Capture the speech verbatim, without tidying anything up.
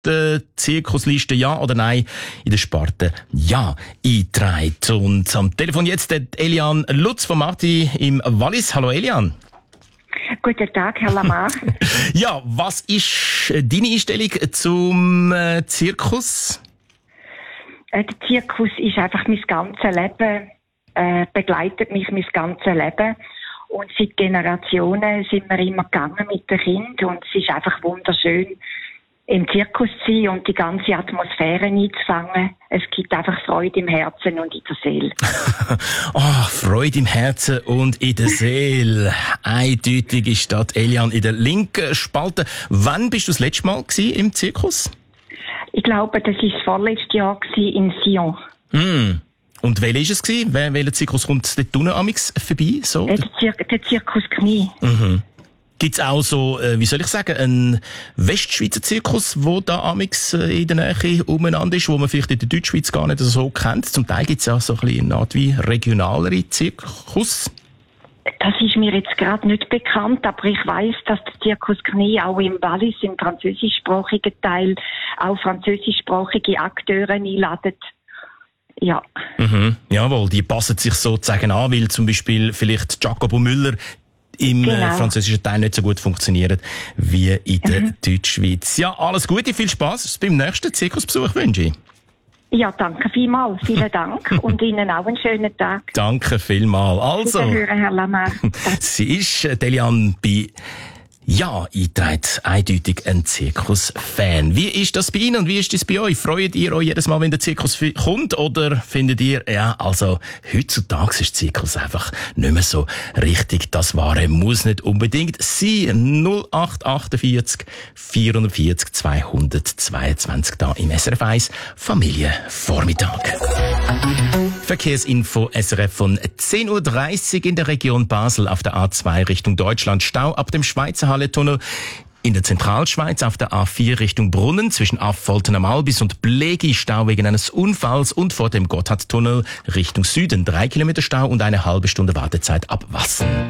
der Zirkusliste Ja oder Nein in der Sparte Ja eingetragen. Und am Telefon jetzt der Elian Lutz von Marti im Wallis. Hallo Elian. Guten Tag, Herr Lamar. Ja, was ist deine Einstellung zum äh, Zirkus? Äh, der Zirkus ist einfach mein ganzes Leben, äh, begleitet mich mein ganzes Leben. Und seit Generationen sind wir immer gegangen mit den Kindern. Und es ist einfach wunderschön, im Zirkus zu sein und die ganze Atmosphäre einzufangen. Es gibt einfach Freude im Herzen und in der Seele. Oh, Freude im Herzen und in der Seele. Eindeutig ist das Elian in der linken Spalte. Wann bist du das letzte Mal im Zirkus? Ich glaube, das war das vorletzte Jahr in Sion. Mm. Und welcher war es? Wel- Welcher Zirkus kommt dort unten amix vorbei? So? Äh, Der, Zir der Zirkus Knie. Mhm. Gibt's auch so, äh, wie soll ich sagen, einen Westschweizer Zirkus, wo da amix äh, in der Nähe umeinander ist, wo man vielleicht in der Deutschschweiz gar nicht so kennt? Zum Teil gibt's auch so ein bisschen eine Art wie regionalere Zirkus. Das ist mir jetzt gerade nicht bekannt, aber ich weiß, dass der Zirkus Knie auch im Wallis, im französischsprachigen Teil, auch französischsprachige Akteure einladet. Ja. Mhm. Jawohl, die passen sich sozusagen an, weil zum Beispiel vielleicht Jacobo Müller im Genau. äh, französischen Teil nicht so gut funktioniert wie in der Mhm. Deutschschweiz. Ja, alles Gute, viel Spaß beim nächsten Zirkusbesuch wünsche ich. Ja, danke vielmals. Vielen Dank. Und Ihnen auch einen schönen Tag. Danke vielmal. Also, Wiederhören, Herr Lamar. sie ist äh, Delian bei Ja eingetragen, eindeutig ein Zirkus-Fan. Wie ist das bei Ihnen und wie ist das bei euch? Freut ihr euch jedes Mal, wenn der Zirkus fi- kommt? Oder findet ihr, ja, also heutzutage ist Zirkus einfach nicht mehr so richtig. Das Wahre muss nicht unbedingt sein. null acht achtundvierzig vierundvierzig zweihundertzweiundzwanzig da im S R F eins Familienvormittag. Verkehrsinfo S R F von zehn Uhr dreißig in der Region Basel auf der A zwei Richtung Deutschland. Stau ab dem Schweizer Halle-Tunnel. In der Zentralschweiz auf der A vier Richtung Brunnen zwischen Affolten am Albis und Blegi Stau wegen eines Unfalls und vor dem Gotthardtunnel Richtung Süden drei Kilometer Stau und eine halbe Stunde Wartezeit ab Wassen.